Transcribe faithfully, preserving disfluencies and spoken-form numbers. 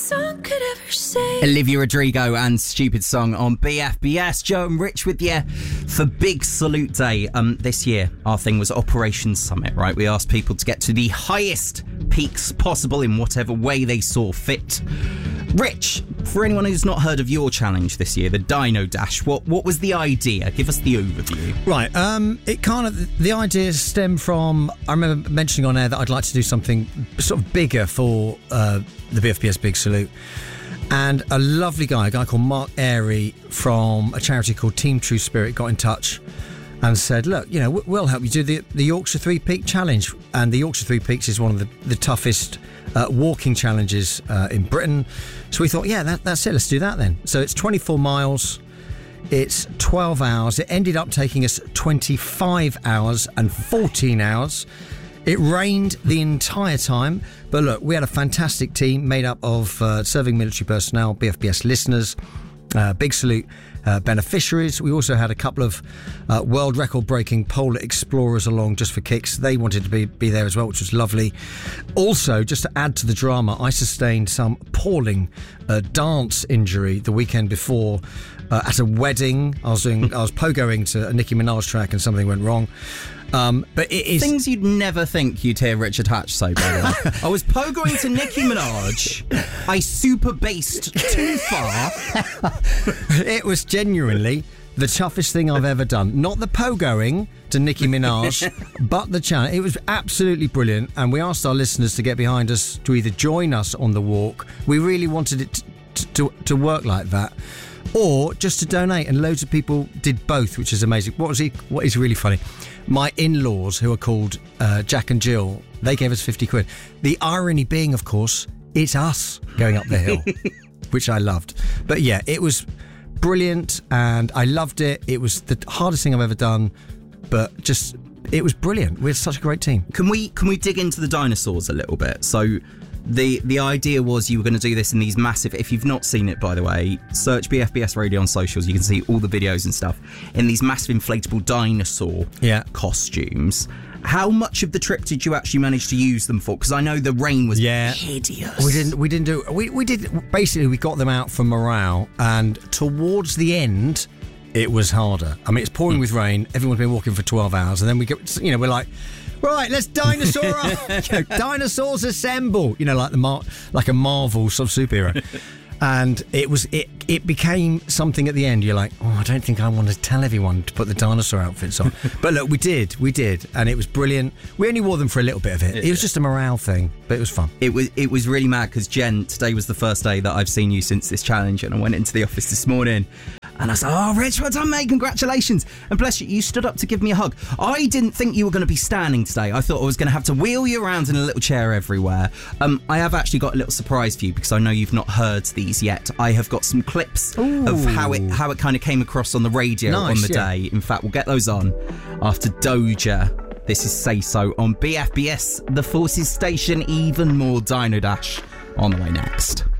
song could ever say. Olivia Rodrigo and Stupid Song on B F B S. Joe and Rich with you for Big Salute Day. Um, this year, our thing was Operation Summit, right? We asked people to get to the highest peaks possible in whatever way they saw fit. Rich, for anyone who's not heard of your challenge this year, the Dino Dash, what what was the idea? Give us the overview. Right, um, it kind of, the idea stemmed from, I remember mentioning on air that I'd like to do something sort of bigger for uh, the B F B S Big Salute. And a lovely guy, a guy called Mark Airy from a charity called Team True Spirit got in touch and said, look, you know, we'll help you do the, the Yorkshire Three Peak Challenge. And the Yorkshire Three Peaks is one of the, the toughest uh, walking challenges uh, in Britain. So we thought, yeah, that, that's it. Let's do that then. So it's twenty-four miles. It's twelve hours. It ended up taking us twenty-five hours and fourteen hours. It rained the entire time. But look, we had a fantastic team made up of uh, serving military personnel, B F B S listeners, uh, Big Salute uh, beneficiaries. We also had a couple of uh, world record breaking polar explorers along just for kicks. They wanted to be, be there as well, which was lovely. Also, just to add to the drama, I sustained some appalling uh, dance injury the weekend before uh, at a wedding. I was doing, I was pogoing to a Nicki Minaj track and something went wrong. Um, but it is things you'd never think you'd hear Richard Hatch say, by the way. I was pogoing to Nicki Minaj. I super bassed too far. It was genuinely the toughest thing I've ever done. Not the pogoing to Nicki Minaj, but the challenge. It was absolutely brilliant. And we asked our listeners to get behind us to either join us on the walk. We really wanted it to, to, to work like that. Or just to donate, and loads of people did both, which is amazing. What was he? What is really funny? My in-laws, who are called uh, Jack and Jill, they gave us fifty quid. The irony being, of course, it's us going up the hill, which I loved. But yeah, it was brilliant, and I loved it. It was the hardest thing I've ever done, but just it was brilliant. We had such a great team. Can we can we dig into the dinosaurs a little bit? So. The the idea was you were going to do this in these massive, if you've not seen it, by the way, search B F B S Radio on socials, you can see all the videos and stuff, in these massive inflatable dinosaur yeah. costumes. How much of the trip did you actually manage to use them for? Because I know the rain was yeah. hideous. We didn't we didn't do we, we did basically we got them out for morale, and towards the end it was harder. I mean, it's pouring mm. with rain, everyone's been walking for twelve hours, and then we get, you know, we're like, right, let's dinosaur up. You know, dinosaurs assemble. You know, like the Mar- like a Marvel sort of superhero. And it was it it became something at the end. You're like, oh, I don't think I want to tell everyone to put the dinosaur outfits on. But look, we did, we did, and it was brilliant. We only wore them for a little bit of it. It was just a morale thing, but it was fun. It was it was really mad because Jen, today was the first day that I've seen you since this challenge, and I went into the office this morning. And I said, oh, Rich, well done, mate, congratulations. And bless you, you stood up to give me a hug. I didn't think you were going to be standing today. I thought I was going to have to wheel you around in a little chair everywhere. Um, I have actually got a little surprise for you because I know you've not heard these yet. I have got some clips Ooh. of how it how it kind of came across on the radio nice, on the yeah. day. In fact, we'll get those on after Doja. This is Say So on B F B S, the Forces Station. Even more Dino Dash on the way next.